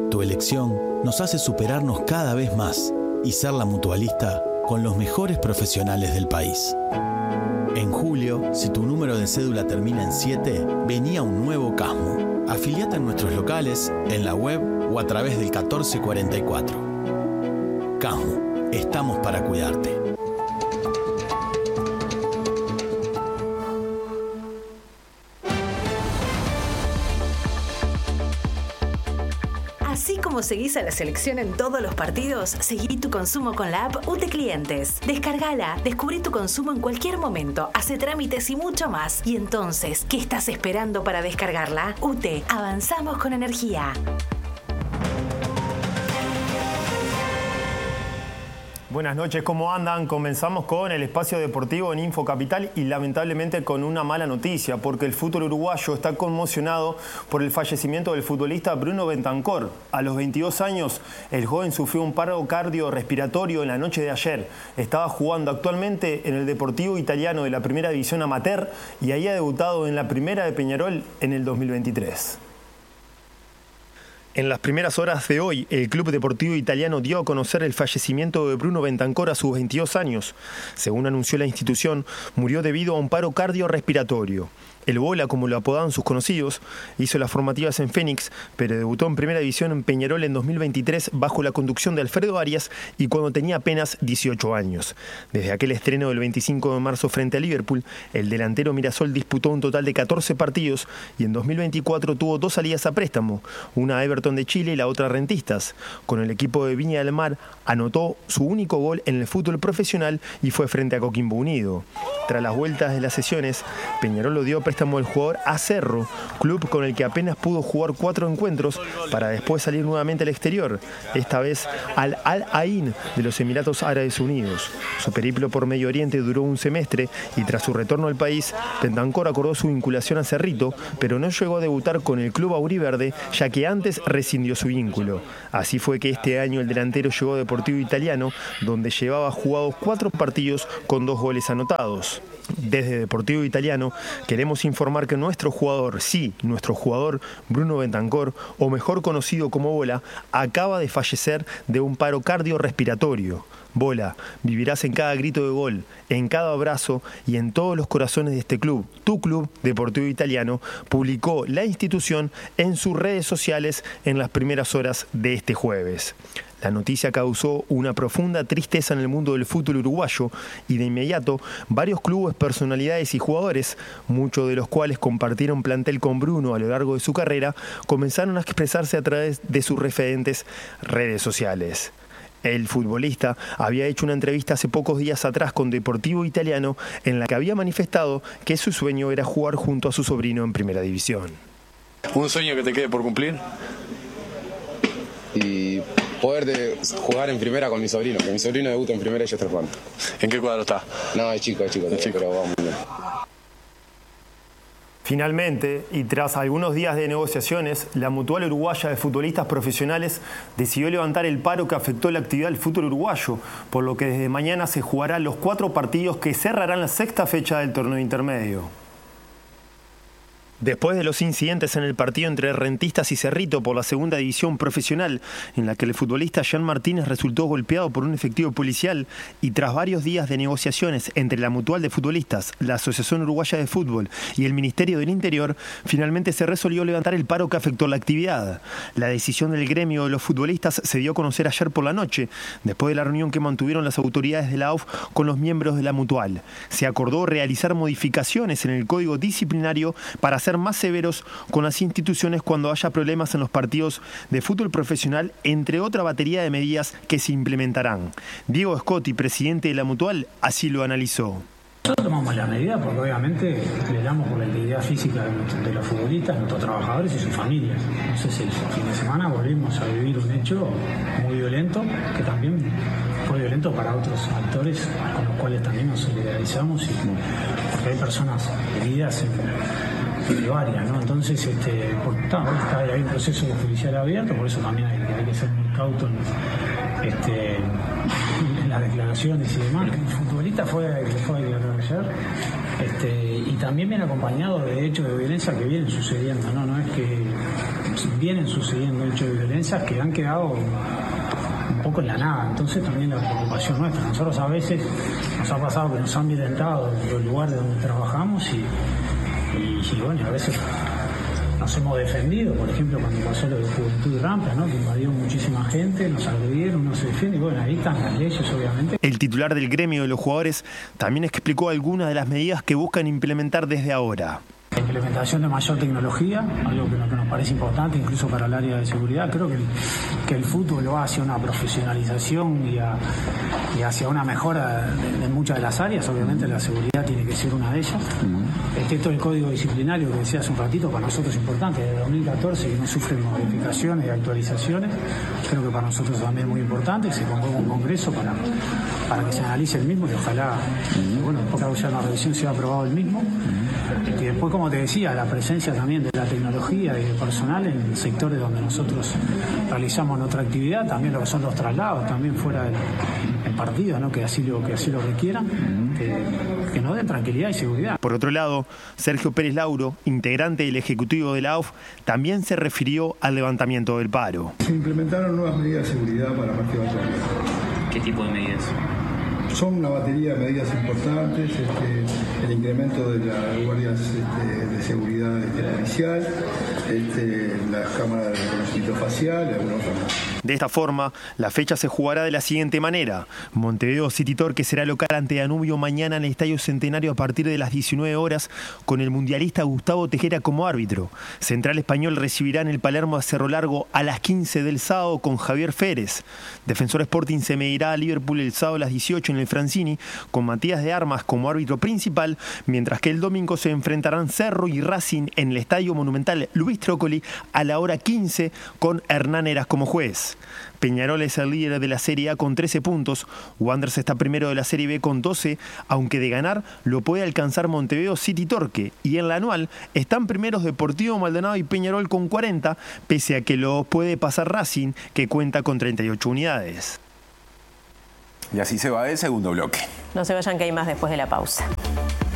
Tu elección nos hace superarnos cada vez más y ser la mutualista con los mejores profesionales del país. En julio, si tu número de cédula termina en 7, vení a un nuevo Casmu. Afiliate en nuestros locales, en la web o a través del 1444. Casmu, estamos para cuidarte. Así como seguís a la selección en todos los partidos, seguí tu consumo con la app UTE Clientes. Descargala, descubrí tu consumo en cualquier momento, hace trámites y mucho más. Y entonces, ¿qué estás esperando para descargarla? UTE, avanzamos con energía. Buenas noches, ¿cómo andan? Comenzamos con el espacio deportivo en Info Capital y lamentablemente con una mala noticia, porque el fútbol uruguayo está conmocionado por el fallecimiento del futbolista Bruno Bentancor. A los 22 años, el joven sufrió un paro cardiorrespiratorio en la noche de ayer. Estaba jugando actualmente en el Deportivo Italiano de la Primera División Amateur y había debutado en la Primera de Peñarol en el 2023. En las primeras horas de hoy, el Club Deportivo Italiano dio a conocer el fallecimiento de Bruno Bentancor a sus 22 años. Según anunció la institución, murió debido a un paro cardiorrespiratorio. El Bola, como lo apodaban sus conocidos, hizo las formativas en Fénix, pero debutó en Primera División en Peñarol en 2023 bajo la conducción de Alfredo Arias y cuando tenía apenas 18 años. Desde aquel estreno del 25 de marzo frente a Liverpool, el delantero Mirasol disputó un total de 14 partidos y en 2024 tuvo 2 salidas a préstamo, una a Everton de Chile y la otra a Rentistas. Con el equipo de Viña del Mar anotó su único gol en el fútbol profesional y fue frente a Coquimbo Unido. Tras las vueltas de las sesiones, Peñarol lo dio préstamo al jugador a Cerro, club con el que apenas pudo jugar 4 encuentros para después salir nuevamente al exterior, esta vez al Al Ain de los Emiratos Árabes Unidos. Su periplo por Medio Oriente duró un semestre y tras su retorno al país, Bentancor acordó su vinculación a Cerrito, pero no llegó a debutar con el club auriverde, ya que antes rescindió su vínculo. Así fue que este año el delantero llegó a Deportivo Italiano, donde llevaba jugados 4 partidos con 2 goles anotados. Desde Deportivo Italiano queremos informar que nuestro jugador, Bruno Bentancor, o mejor conocido como Bola, acaba de fallecer de un paro cardiorrespiratorio. Bola, vivirás en cada grito de gol, en cada abrazo y en todos los corazones de este club. Tu club, Deportivo Italiano, publicó la institución en sus redes sociales en las primeras horas de este jueves. La noticia causó una profunda tristeza en el mundo del fútbol uruguayo y de inmediato varios clubes, personalidades y jugadores, muchos de los cuales compartieron plantel con Bruno a lo largo de su carrera, comenzaron a expresarse a través de sus referentes redes sociales. El futbolista había hecho una entrevista hace pocos días atrás con Deportivo Italiano en la que había manifestado que su sueño era jugar junto a su sobrino en Primera División. ¿Un sueño que te quede por cumplir? Y poder jugar en primera con mi sobrino, que mi sobrino debuta en primera y yo estoy jugando. ¿En qué cuadro está? No, es chico, pero vamos muy bien. Finalmente, y tras algunos días de negociaciones, la Mutual Uruguaya de Futbolistas Profesionales decidió levantar el paro que afectó la actividad del fútbol uruguayo, por lo que desde mañana se jugarán los 4 partidos que cerrarán la 6ª fecha del torneo intermedio. Después de los incidentes en el partido entre Rentistas y Cerrito por la segunda división profesional, en la que el futbolista Jean Martínez resultó golpeado por un efectivo policial, y tras varios días de negociaciones entre la Mutual de Futbolistas, la Asociación Uruguaya de Fútbol y el Ministerio del Interior, finalmente se resolvió levantar el paro que afectó la actividad. La decisión del gremio de los futbolistas se dio a conocer ayer por la noche, después de la reunión que mantuvieron las autoridades de la AUF con los miembros de la Mutual. Se acordó realizar modificaciones en el código disciplinario para ser más severos con las instituciones cuando haya problemas en los partidos de fútbol profesional, entre otra batería de medidas que se implementarán. Diego Scotti, presidente de la Mutual, así lo analizó. Nosotros tomamos la medida porque obviamente velamos por la integridad física de los futbolistas, nuestros trabajadores y sus familias. Entonces el fin de semana volvimos a vivir un hecho muy violento, que también fue violento para otros actores con los cuales también nos solidarizamos, y porque hay personas heridas de varias, ¿no? Entonces, hay un proceso judicial abierto, por eso también hay que ser muy cauto en las declaraciones y demás. El futbolista fue a declarar ayer, y también viene acompañado de hechos de violencia que vienen sucediendo, ¿no? No es que vienen sucediendo hechos de violencia que han quedado un poco en la nada. Entonces también la preocupación nuestra. Nosotros a veces nos ha pasado que nos han violentado los lugares donde trabajamos y bueno, a veces nos hemos defendido. Por ejemplo, cuando pasó lo de Juventud Rampa, ¿no? Que invadió muchísima gente, nos agredieron, uno se defiende y bueno, ahí están las leyes, obviamente. El titular del gremio de los jugadores también explicó algunas de las medidas que buscan implementar desde ahora. La implementación de mayor tecnología, algo que nos parece importante incluso para el área de seguridad. Creo que el fútbol va hacia una profesionalización y hacia una mejora en muchas de las áreas. Obviamente la seguridad tiene que ser una de ellas. Esto del código disciplinario que decía hace un ratito, para nosotros es importante. Desde 2014 que no sufre modificaciones y actualizaciones, creo que para nosotros también es muy importante. Se convoca un congreso para que se analice el mismo y ojalá, bueno, después ya una revisión se ha aprobado el mismo. Y después, como te decía, la presencia también de la tecnología y del personal en sectores donde nosotros realizamos nuestra actividad, también lo que son los traslados, también fuera del partido, ¿no? que así lo requieran, que nos den tranquilidad y seguridad. Por otro lado, Sergio Pérez Lauro, integrante del Ejecutivo de la AUF, también se refirió al levantamiento del paro. Se implementaron nuevas medidas de seguridad para Parque Batalla. ¿Qué tipo de medidas? Son una batería de medidas importantes, el incremento de las guardias de seguridad policial, las cámaras de reconocimiento facial y algunos otros más. De esta forma, la fecha se jugará de la siguiente manera. Montevideo City Torque será local ante Danubio mañana en el Estadio Centenario a partir de las 19 horas con el mundialista Gustavo Tejera como árbitro. Central Español recibirá en el Palermo a Cerro Largo a las 15 del sábado con Javier Férez. Defensor Sporting se medirá a Liverpool el sábado a las 18 en el Francini con Matías de Armas como árbitro principal, mientras que el domingo se enfrentarán Cerro y Racing en el Estadio Monumental Luis Trócoli a la hora 15 con Hernán Heras como juez. Peñarol es el líder de la Serie A con 13 puntos, Wanderers está primero de la Serie B con 12, aunque de ganar lo puede alcanzar Montevideo City Torque, y en la anual están primeros Deportivo Maldonado y Peñarol con 40, pese a que lo puede pasar Racing, que cuenta con 38 unidades. Y así se va el segundo bloque. No se vayan, que hay más después de la pausa.